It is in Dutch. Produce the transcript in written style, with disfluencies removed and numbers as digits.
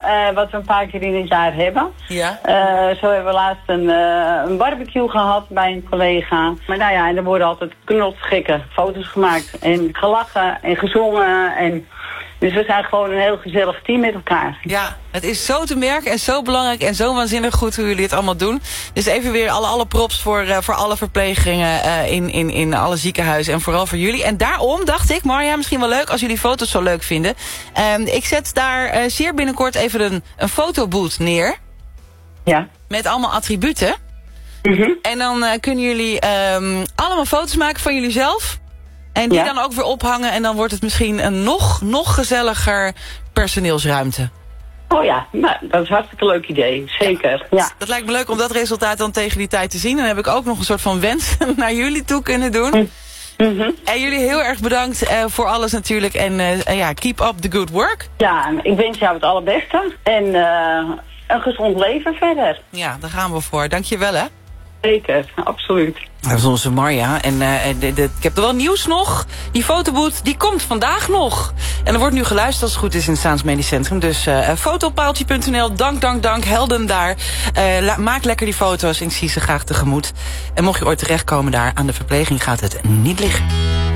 wat we een paar keer in het jaar hebben. Ja. Zo hebben we laatst een barbecue gehad bij een collega. Maar nou ja, en er worden altijd knotsgekke foto's gemaakt. En gelachen en gezongen. Dus we zijn gewoon een heel gezellig team met elkaar. Ja, het is zo te merken en zo belangrijk en zo waanzinnig goed hoe jullie het allemaal doen. Dus even weer alle props voor alle verplegingen in alle ziekenhuizen en vooral voor jullie. En daarom dacht ik, Marja, misschien wel leuk als jullie foto's zo leuk vinden. Ik zet daar zeer binnenkort even een fotobooth neer. Ja. Met allemaal attributen. En dan kunnen jullie allemaal foto's maken van jullie zelf. En die dan ook weer ophangen. En dan wordt het misschien een nog gezelliger personeelsruimte. Oh ja, nou, dat is een hartstikke leuk idee. Zeker, ja. Dat lijkt me leuk om dat resultaat dan tegen die tijd te zien. Dan heb ik ook nog een soort van wens naar jullie toe kunnen doen. En jullie heel erg bedankt voor alles natuurlijk. En keep up the good work. Ja, ik wens jou het allerbeste. En een gezond leven verder. Ja, daar gaan we voor. Dank je wel, hè. Zeker, absoluut. Dat is onze Marja. En ik heb er wel nieuws nog. Die fotobooth, die komt vandaag nog. En er wordt nu geluisterd als het goed is in het Staans Medisch Centrum. Dus fotopaaltje.nl, dank, helden daar. Maak lekker die foto's en ik zie ze graag tegemoet. En mocht je ooit terechtkomen daar aan de verpleging, gaat het niet liggen.